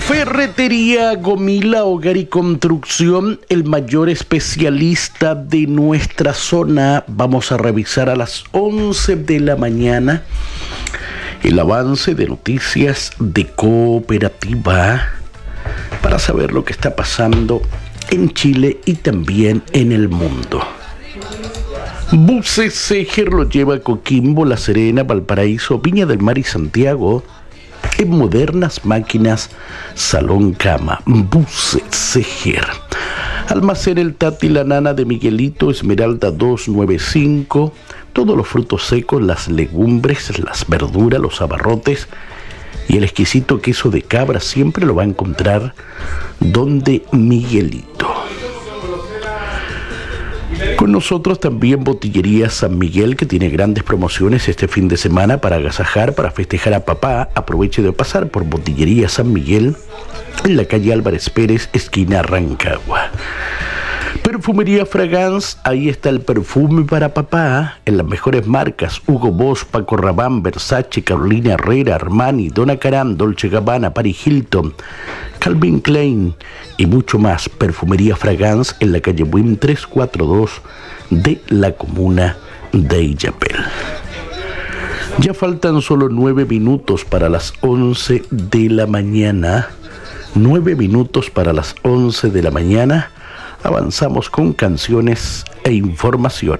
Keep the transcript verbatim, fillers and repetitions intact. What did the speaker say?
Ferretería Gomila Hogar y Construcción, el mayor especialista de nuestra zona. Vamos a revisar a las once de la mañana el avance de noticias de Cooperativa para saber lo que está pasando en Chile y también en el mundo. Buses Seger lo lleva a Coquimbo, La Serena, Valparaíso, Viña del Mar y Santiago en modernas máquinas Salón Cama. Buses Seger. Almacén El Tati La Nana de Miguelito, Esmeralda doscientos noventa y cinco. Todos los frutos secos, las legumbres, las verduras, los abarrotes y el exquisito queso de cabra siempre lo va a encontrar donde Miguelito. Con nosotros también Botillería San Miguel, que tiene grandes promociones este fin de semana para agasajar, para festejar a papá. Aproveche de pasar por Botillería San Miguel en la calle Álvarez Pérez, esquina Rancagua. Perfumería Fragance, ahí está el perfume para papá, en las mejores marcas: Hugo Boss, Paco Rabanne, Versace, Carolina Herrera, Armani, Donna Karan, Dolce Gabbana, Paris Hilton, Calvin Klein y mucho más. Perfumería Fragance en la calle Buin trescientos cuarenta y dos de la comuna de Illapel. Ya faltan solo nueve minutos para las once de la mañana. Nueve minutos para las once de la mañana. Avanzamos con canciones e información.